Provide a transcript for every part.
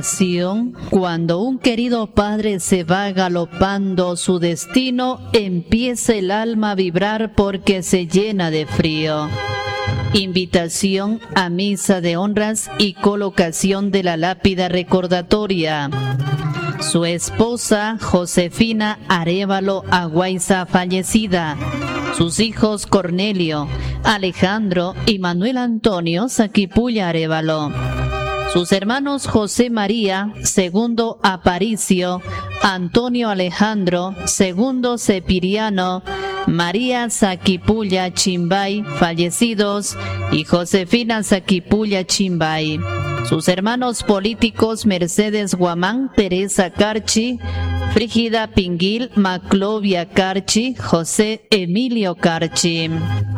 ocasión, cuando un querido padre se va galopando su destino, empieza el alma a vibrar porque se llena de frío. Invitación a misa de honras y colocación de la lápida recordatoria. Su esposa Josefina Arévalo Aguaiza, fallecida. Sus hijos Cornelio, Alejandro y Manuel Antonio Saquipulla Arévalo. Sus hermanos José María, segundo Aparicio, Antonio Alejandro, segundo Cepiriano, María Saquipulla Chimbay, fallecidos, y Josefina Saquipulla Chimbay. Sus hermanos políticos Mercedes Guamán, Teresa Carchi, Frígida Pinguil, Maclovia Carchi, José Emilio Carchi.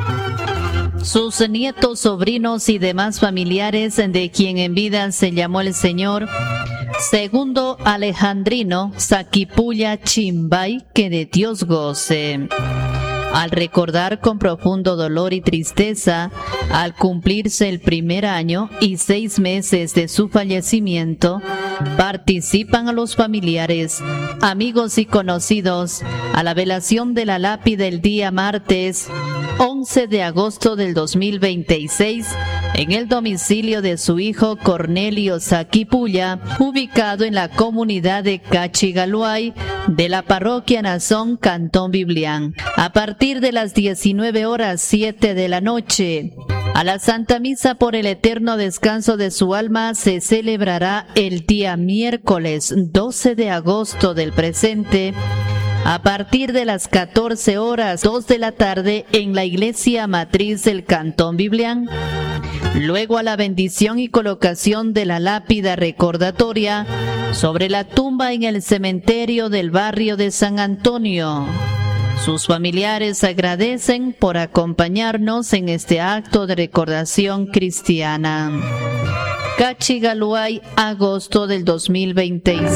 Sus nietos, sobrinos y demás familiares de quien en vida se llamó el Señor. Segundo Alejandrino Saquipulla Chimbay, que de Dios goce. Al recordar con profundo dolor y tristeza, al cumplirse el primer año y 6 meses de su fallecimiento, participan a los familiares, amigos y conocidos a la velación de la lápida el día martes 11 de agosto del 2026 en el domicilio de su hijo Cornelio Saquipulla, ubicado en la comunidad de Cachigaluay de la parroquia Nazón, Cantón Biblián. A partir de las 19:07 de la noche, a la Santa Misa por el eterno descanso de su alma se celebrará el día miércoles 12 de agosto del presente, a partir de las 14:02 de la tarde en la iglesia matriz del Cantón Biblián. Luego a la bendición y colocación de la lápida recordatoria sobre la tumba en el cementerio del barrio de San Antonio. Sus familiares agradecen por acompañarnos en este acto de recordación cristiana. Cachigaluay, agosto del 2026.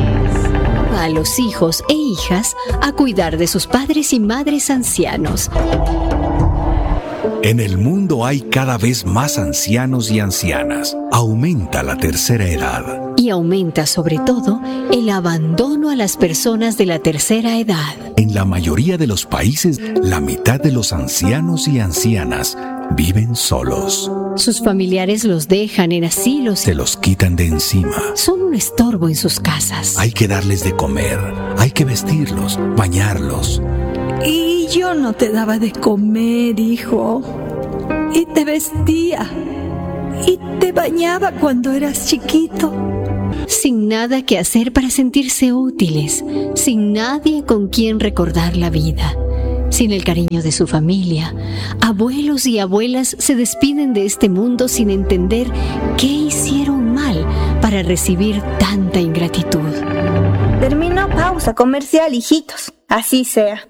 A los hijos e hijas a cuidar de sus padres y madres ancianos. En el mundo hay cada vez más ancianos y ancianas. Aumenta la tercera edad. Y aumenta sobre todo el abandono a las personas de la tercera edad. En la mayoría de los países, la mitad de los ancianos y ancianas viven solos. Sus familiares los dejan en asilos. Se los quitan de encima. Son un estorbo en sus casas. Hay que darles de comer, hay que vestirlos, bañarlos. Y yo no te daba de comer, hijo. Y te vestía. Y te bañaba cuando eras chiquito. Sin nada que hacer para sentirse útiles, sin nadie con quien recordar la vida, sin el cariño de su familia, abuelos y abuelas se despiden de este mundo sin entender qué hicieron mal para recibir tanta ingratitud. Termino pausa comercial, hijitos. Así sea.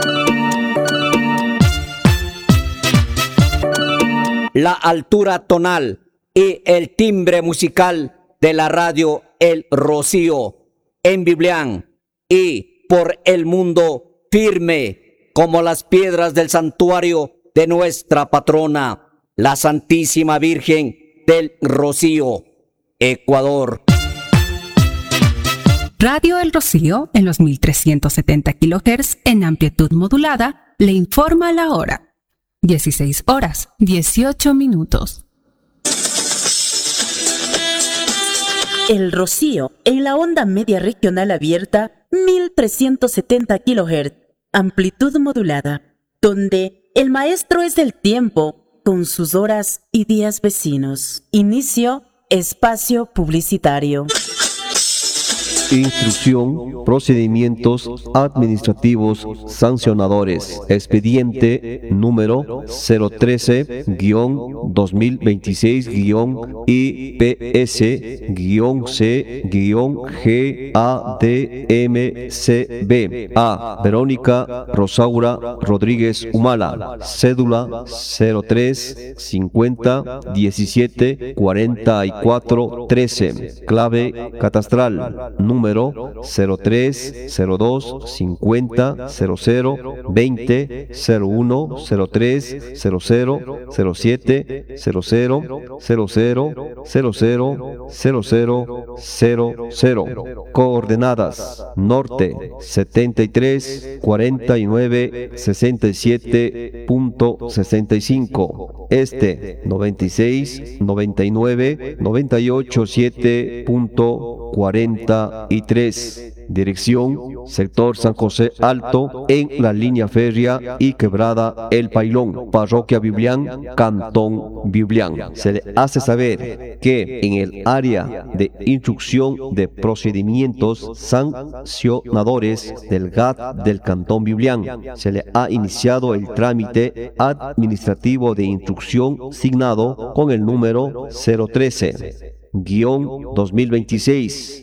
La altura tonal y el timbre musical de la radio El Rocío en Biblián y por el mundo, firme como las piedras del santuario de nuestra patrona, la Santísima Virgen del Rocío, Ecuador. Radio El Rocío en los 1370 kHz en amplitud modulada le informa la hora. 16:18. El Rocío en la onda media regional abierta 1370 kHz, amplitud modulada, donde el maestro es del tiempo con sus horas y días vecinos. Inicio espacio publicitario. Instrucción, procedimientos administrativos sancionadores. Expediente número 013-IPS-C-GADMCB. A. Verónica Rosaura Rodríguez Humala. Cédula 03 50 17 44 13. Clave catastral número 03 02 50 00 20 01 03 00 07 00 00 00 00 Coordenadas: norte 73 49 67.65, este 96 99 98 7.43. Dirección: sector San José Alto, en la línea férrea y quebrada El Pailón, parroquia Biblián, cantón Biblián. Se le hace saber que en el área de instrucción de procedimientos sancionadores del GAT del cantón Biblián se le ha iniciado el trámite administrativo de instrucción signado con el número 013-2026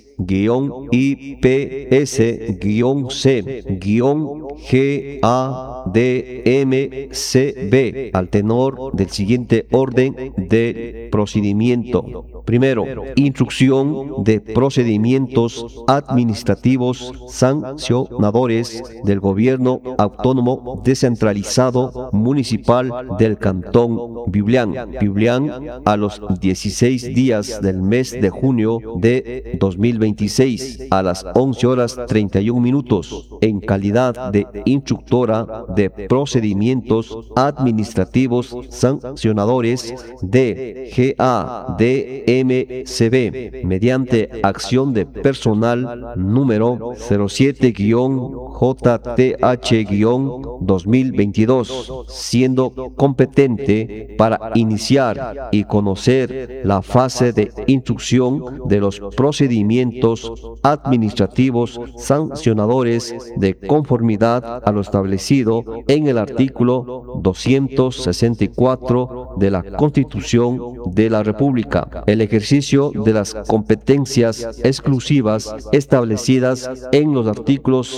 IPS-C-GADMCB al tenor del siguiente orden del procedimiento. Primero, instrucción de procedimientos administrativos sancionadores del Gobierno Autónomo Descentralizado Municipal del Cantón Biblián, a los 16 días del mes de junio de 2026 a las 11:31 en calidad de instructora de procedimientos administrativos sancionadores de GADMCB mediante acción de personal número 07-JTH-2022, siendo competente para iniciar y conocer la fase de instrucción de los procedimientos administrativos sancionadores de conformidad a lo establecido en el artículo 264 de la Constitución de la República. El ejercicio de las competencias exclusivas establecidas en los artículos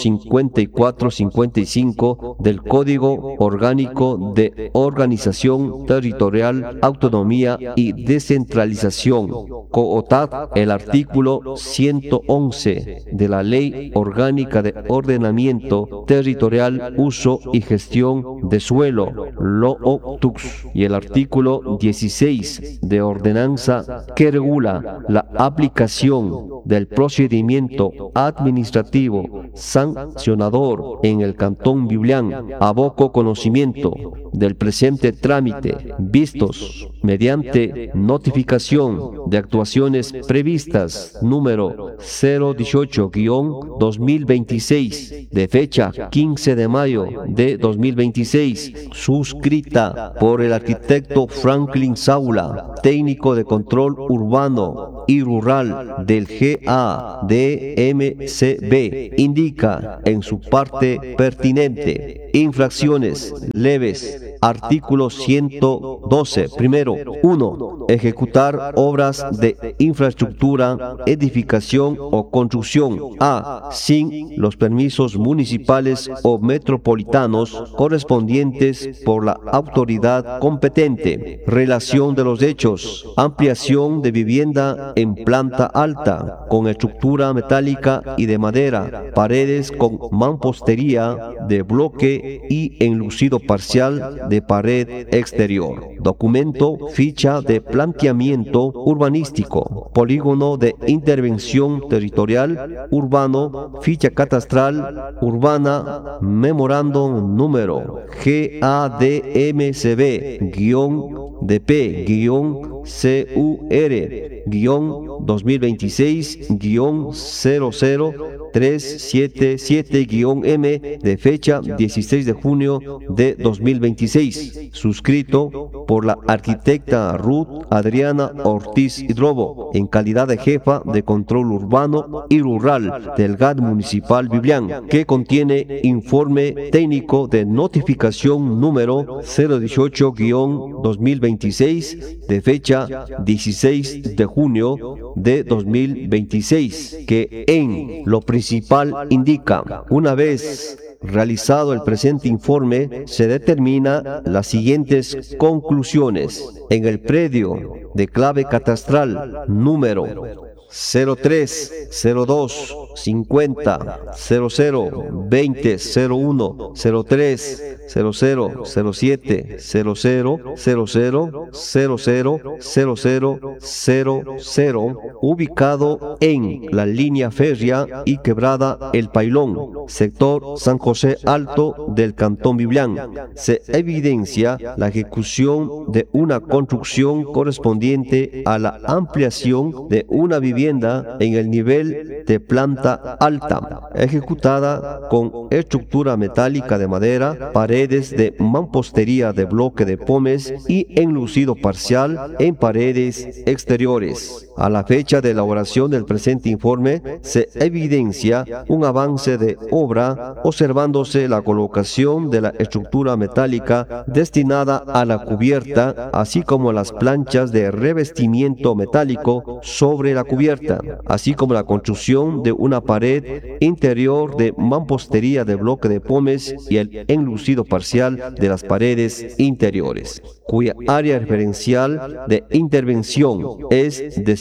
54-55 del Código Orgánico de Organización Territorial, Autonomía y Descentralización, COOTAD, el artículo 111 de la Ley Orgánica de Ordenamiento Territorial, Uso y Gestión de Suelo, LOOTUX, y el artículo 16 de ordenanza que regula la aplicación del procedimiento administrativo sancionador en el Cantón Biblián. Aboco conocimiento del presente trámite, vistos mediante notificación de actuaciones previstas número 018-2026 de fecha 15 de mayo de 2026, suscrita por el arquitecto Franklin Saula, técnico de control urbano y rural del GADMCB, indica en su parte pertinente infracciones leves. Artículo 112. Primero, 1. Ejecutar obras de infraestructura, edificación o construcción A. sin los permisos municipales o metropolitanos correspondientes por la autoridad competente. Relación de los hechos: ampliación de vivienda en planta alta con estructura metálica y de madera, paredes con mampostería de bloque y enlucido parcial de pared exterior. Documento: ficha de planteamiento urbanístico, polígono de intervención territorial urbano, ficha catastral urbana, memorándum número GADMCB-DP-CUR-00-377-M de fecha 16 de junio de 2026, suscrito por la arquitecta Ruth Adriana Ortiz Hidrobo, en calidad de jefa de control urbano y rural del GAD municipal Biblián, que contiene informe técnico de notificación número 018-2026 de fecha 16 de junio de 2026, que en lo principal indica: una vez realizado el presente informe, se determina las siguientes conclusiones. en el predio de clave catastral número 03 02 50 00 20 01 03 00 07 00 00 00 00 ubicado en la línea férrea y quebrada El Pailón, sector San José Alto del Cantón Biblián. Se evidencia la ejecución de una construcción correspondiente a la ampliación de una vivienda en el nivel de planta alta, ejecutada con estructura metálica de madera, paredes de mampostería de bloque de pómez y enlucido parcial en paredes exteriores. A la fecha de elaboración del presente informe, se evidencia un avance de obra, observándose la colocación de la estructura metálica destinada a la cubierta, así como las planchas de revestimiento metálico sobre la cubierta, así como la construcción de una pared interior de mampostería de bloque de pómez y el enlucido parcial de las paredes interiores, cuya área referencial de intervención es de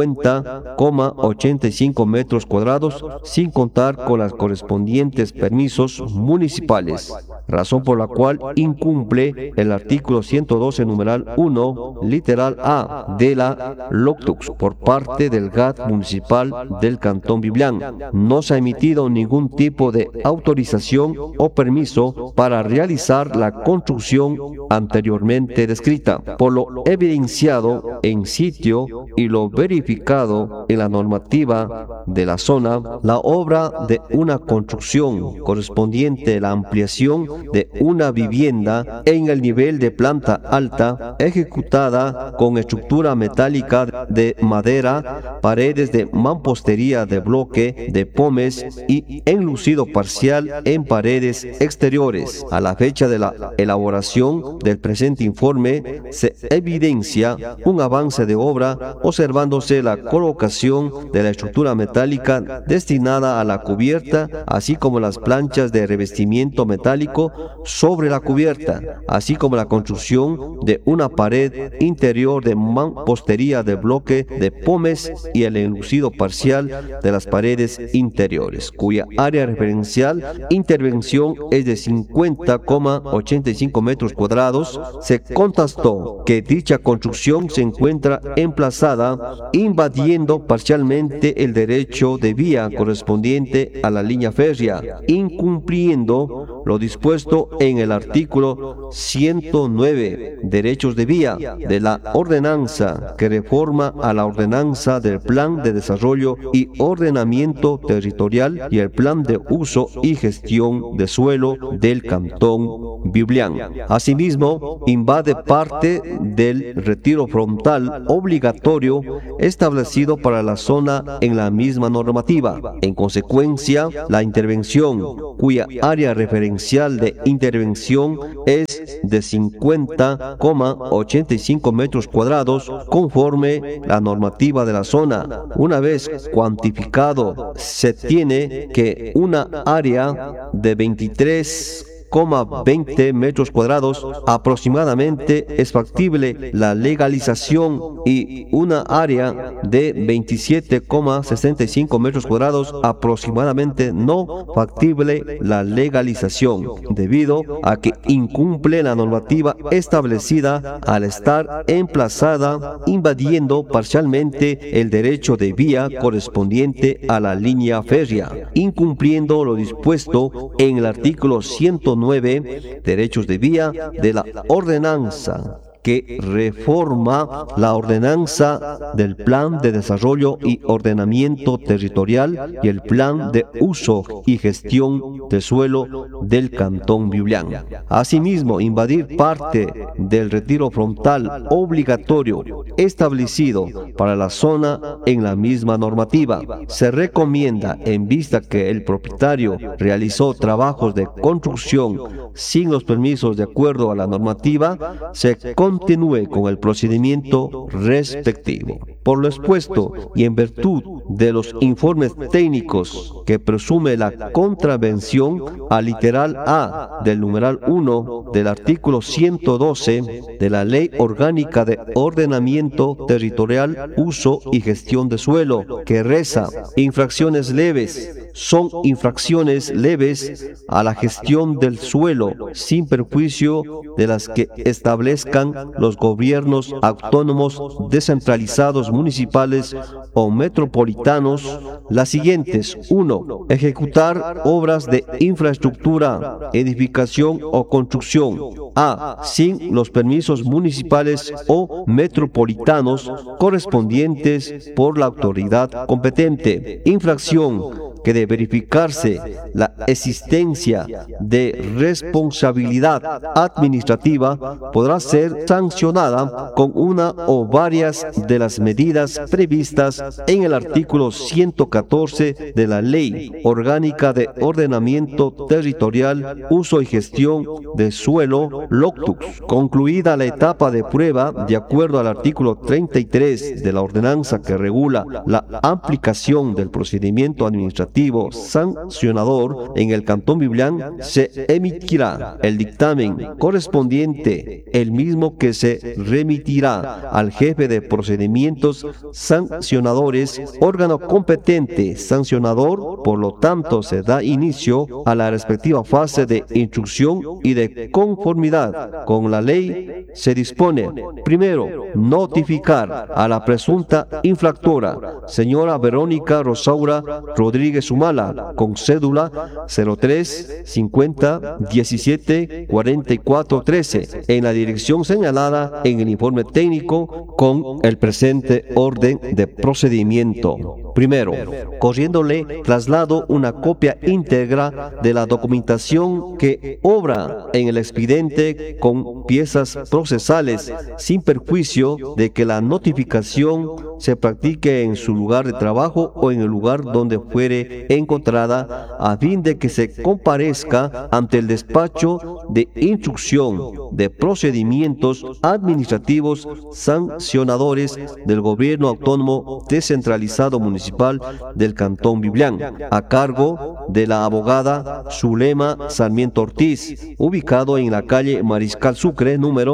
50,85 metros cuadrados, sin contar con los correspondientes permisos municipales, razón por la cual incumple el artículo 112 numeral 1 literal A de la LOCTUX por parte del GAT municipal del Cantón Biblián. No se ha emitido ningún tipo de autorización o permiso para realizar la construcción anteriormente descrita. Por lo evidenciado en sitio y lo verificado en la normativa de la zona, la obra de una construcción correspondiente a la ampliación de una vivienda en el nivel de planta alta, ejecutada con estructura metálica de madera, paredes de mampostería de bloque de pómez y enlucido parcial en paredes exteriores. A la fecha de la elaboración del presente informe, se evidencia un avance de obra, observándose la colocación de la estructura metálica destinada a la cubierta, así como las planchas de revestimiento metálico sobre la cubierta, así como la construcción de una pared interior de mampostería de bloque de pómez y el enlucido parcial de las paredes interiores, cuya área referencial intervención es de 50,85 metros cuadrados. Se constató que dicha construcción se encuentra emplazada invadiendo parcialmente el derecho de vía correspondiente a la línea férrea, incumpliendo lo dispuesto en el artículo 109, derechos de vía, de la ordenanza que reforma a la ordenanza del Plan de Desarrollo y Ordenamiento Territorial y el Plan de Uso y Gestión de Suelo del Cantón Biblián. Asimismo, invade parte del retiro frontal obligatorio establecido para la zona en la misma normativa. En consecuencia, la intervención, cuya área referencial de intervención es de 50,85 metros cuadrados, conforme la normativa de la zona. Una vez cuantificado, se tiene que una área de 23,20 metros cuadrados aproximadamente es factible la legalización y una área de 27,65 metros cuadrados aproximadamente no factible la legalización, debido a que incumple la normativa establecida al estar emplazada invadiendo parcialmente el derecho de vía correspondiente a la línea férrea, incumpliendo lo dispuesto en el artículo 109, derechos de vía, de la ordenanza que reforma la ordenanza del Plan de Desarrollo y Ordenamiento Territorial y el Plan de Uso y Gestión de Suelo del Cantón Biblián. Asimismo, invadir parte del retiro frontal obligatorio establecido para la zona en la misma normativa. Se recomienda, en vista que el propietario realizó trabajos de construcción sin los permisos de acuerdo a la normativa, se continúe con el procedimiento respectivo. Por lo expuesto y en virtud de los informes técnicos que presume la contravención al literal A del numeral 1 del artículo 112 de la Ley Orgánica de Ordenamiento Territorial, Uso y Gestión de Suelo, que reza: infracciones leves son infracciones leves a la gestión del suelo, sin perjuicio de las que establezcan los gobiernos autónomos descentralizados municipales o metropolitanos, las siguientes: 1. Ejecutar obras de infraestructura, edificación o construcción A. sin los permisos municipales o metropolitanos correspondientes por la autoridad competente. Infracción que de verificarse la existencia de responsabilidad administrativa podrá ser sancionada con una o varias de las medidas previstas en el artículo 114 de la Ley Orgánica de Ordenamiento Territorial, Uso y Gestión de Suelo, LOCTUS. Concluida la etapa de prueba, de acuerdo al artículo 33 de la ordenanza que regula la aplicación del procedimiento administrativo sancionador en el Cantón Biblián, se emitirá el dictamen correspondiente, el mismo que se remitirá al jefe de procedimientos sancionadores, órgano competente sancionador. Por lo tanto, se da inicio a la respectiva fase de instrucción y de conformidad con la ley. Se dispone: primero, notificar a la presunta infractora, señora Verónica Rosaura Rodríguez Humala, con cédula 03 50 17 44 13, en la dirección señalada en el informe técnico con el presente orden de procedimiento. Primero, corriéndole traslado una copia íntegra de la documentación que obra en el expediente con piezas procesales, sin perjuicio de que la notificación se practique en su lugar de trabajo o en el lugar donde fuere encontrada, a fin de que se comparezca ante el despacho de instrucción de procedimientos administrativos sancionadores del Gobierno Autónomo Descentralizado Municipal del Cantón Biblián, a cargo de la abogada Zulema Sarmiento Ortiz, ubicado en la calle Mariscal Sucre, número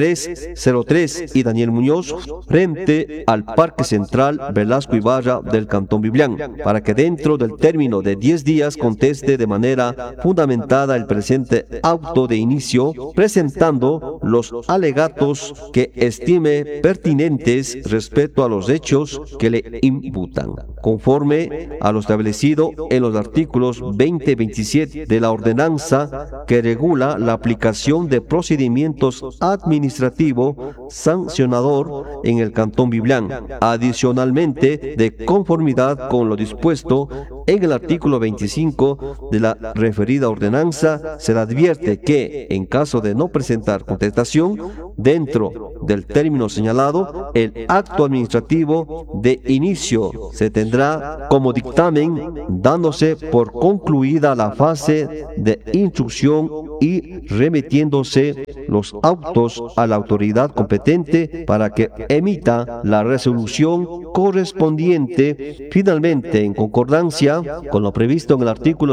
303, y Daniel Muñoz, frente al Parque Central Velasco Ibarra del Cantón Biblián, para que dentro del término de 10 días conteste de manera fundamentada el presente auto de inicio, presentando los alegatos que estime pertinentes respecto a los hechos que le imputan, conforme a lo establecido en los artículos 20 y 27 de la ordenanza que regula la aplicación de procedimientos administrativo sancionador en el Cantón Biblián. Adicionalmente, de conformidad con lo dispuesto en el artículo 25 de la referida ordenanza, se le advierte que, en caso de no presentar contestación dentro del término señalado, el acto administrativo de inicio se tendrá como dictamen, dándose por concluida la fase de instrucción y remitiéndose los autos a la autoridad competente para que emita la resolución correspondiente. Finalmente, en concordancia con lo previsto en el artículo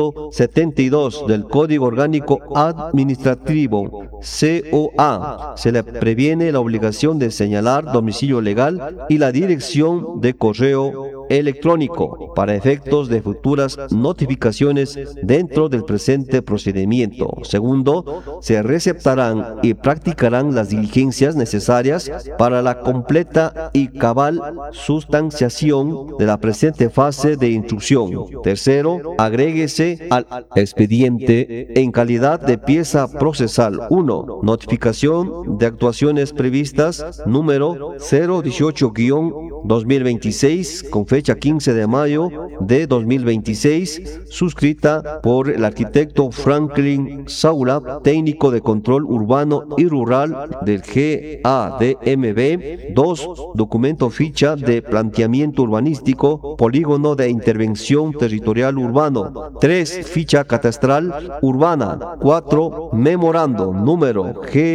172 del Código Orgánico Administrativo, COA, se le previene la obligación de señalar domicilio legal y la dirección de correo electrónico para efectos de futuras notificaciones dentro del presente procedimiento. Segundo, se receptarán y practicarán las diligencias necesarias para la completa y cabal sustanciación de la presente fase de instrucción. Tercero, agréguese al expediente en calidad de pieza procesal 1, notificación de actuaciones previstas número 018-2026 con fecha fecha 15 de mayo de 2026, suscrita por el arquitecto Franklin Saula, técnico de control urbano y rural del GADMB. 2. Documento ficha de planteamiento urbanístico, polígono de intervención territorial urbano. 3. Ficha catastral urbana. 4. Memorando número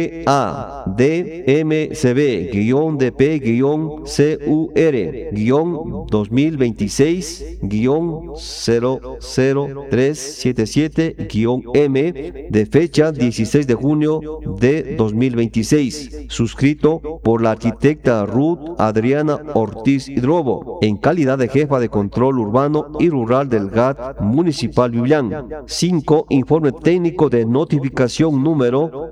GADMCB-DP-CUR-00377-M de fecha 16 de junio de 2026, suscrito por la arquitecta Ruth Adriana Ortiz Hidrobo, en calidad de jefa de control urbano y rural del GAD Municipal Biblián. 5. Informe técnico de notificación número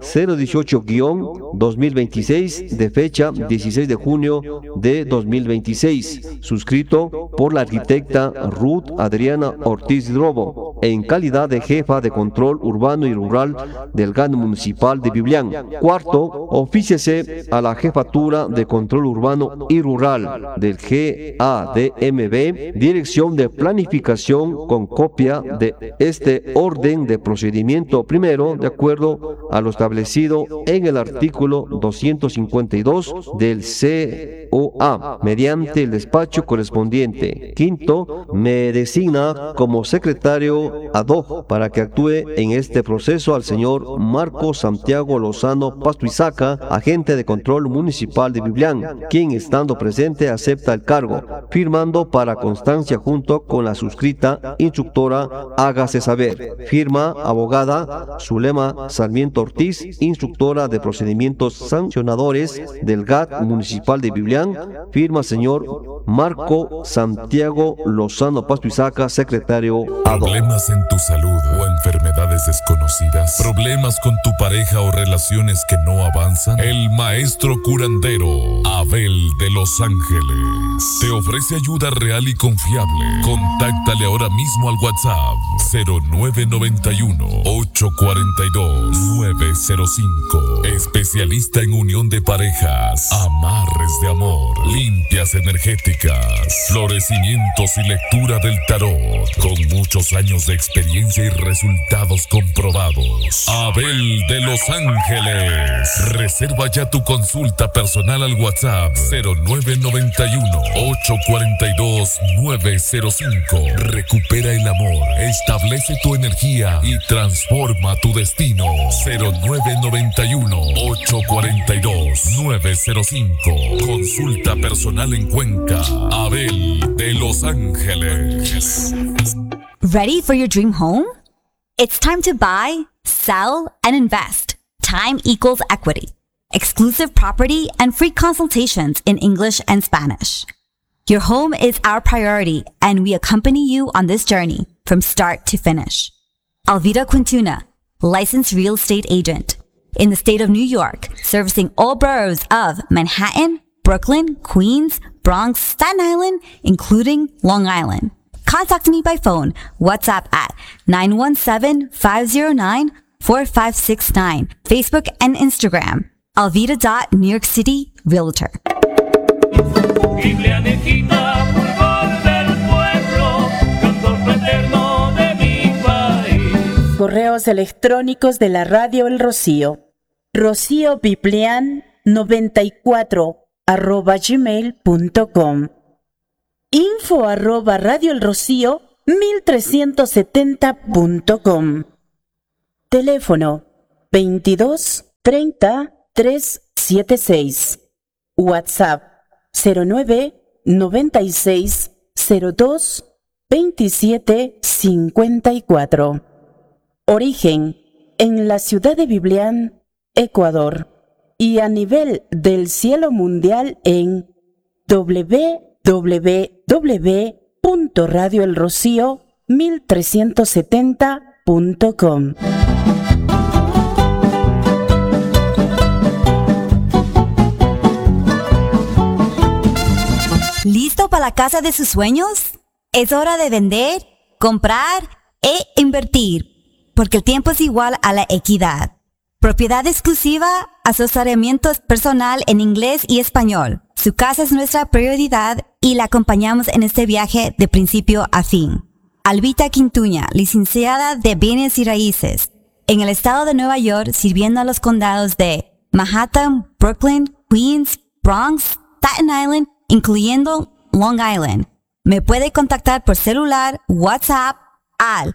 018-2026 de fecha 16 de junio de 2026, suscrito por la arquitecta Ruth Adriana Ortiz Hidrobo, en calidad de jefa de control urbano y rural del GAD Municipal de Biblián. 4. Ofíciese a la jefatura de control urbano y rural del GADMB, Dirección de Planificación, con copia de este orden de procedimiento primero, de acuerdo a lo establecido en el artículo 252 del COA, mediante el despacho correspondiente. 5. Me designa como secretario ad hoc para que actúe en este proceso al señor Marco Santiago Lozano Pastuizaca, agente de control municipal de Biblián, quien estando presente acepta el cargo, firmando para constancia junto con la suscrita instructora hágase saber. Firma abogada Zulema Sarmiento Ortiz, instructora de procedimientos sancionadores del GAD Municipal de Biblián. Firma señor Marco Santiago Lozano Pastuizaca, secretario ad hoc. ¿Problemas en tu salud o enfermedades desconocidas? ¿Problemas con tu pareja o relaciones que no avanzan? El maestro curandero Abel de Los Ángeles te ofrece ayuda real y confiable. Contáctale ahora mismo al WhatsApp 0991-842-905. Especialista en unión de parejas, amarres de amor, limpias energéticas, florecimientos y lectura del tarot, con muchos años de experiencia y resultados comprobados. Abel de Los Ángeles. Reserva ya tu consulta personal al WhatsApp 0991-842-905. Recupera el amor, establece tu energía y transforma tu destino. 0991-842-905. Consulta personal en Cuenca. Abel de Los Ángeles. Ready for your dream home? It's time to buy, sell, and invest. Time equals equity. Exclusive property and free consultations in English and Spanish. Your home is our priority, and we accompany you on this journey from start to finish. Alvida Quintuna, licensed real estate agent in the state of New York, servicing all boroughs of Manhattan, Brooklyn, Queens, Bronx, Staten Island, including Long Island. Contact me by phone, WhatsApp at 917-509-4569, Facebook and Instagram, alvida.NewYorkCityRealtor. Correos electrónicos de la Radio El Rocío. rociobiblian94@gmail.com. info@radioelrocío1370.com. Teléfono 22 30 376. WhatsApp 09 96 02 27 54. Origen en la ciudad de Biblián, Ecuador, y a nivel del cielo mundial en www.radioelrocío1370.com. ¿Listo para la casa de sus sueños? Es hora de vender, comprar e invertir, porque el tiempo es igual a la equidad. Propiedad exclusiva, asesoramiento personal en inglés y español. Su casa es nuestra prioridad y la acompañamos en este viaje de principio a fin. Albita Quintuña, licenciada de Bienes y Raíces, en el estado de Nueva York, sirviendo a los condados de Manhattan, Brooklyn, Queens, Bronx, Staten Island, incluyendo Long Island. Me puede contactar por celular, WhatsApp al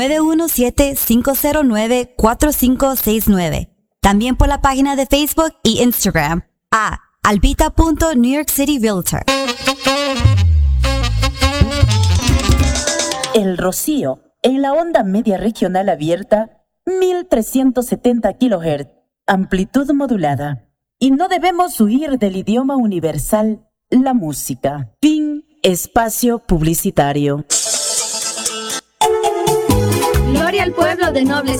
917-509-4569. También por la página de Facebook y Instagram a albita.NewYorkCityRealtor. El Rocío, en la onda media regional abierta, 1370 kHz, amplitud modulada. Y no debemos huir del idioma universal, la música. Fin, espacio publicitario. Gloria al pueblo de nobles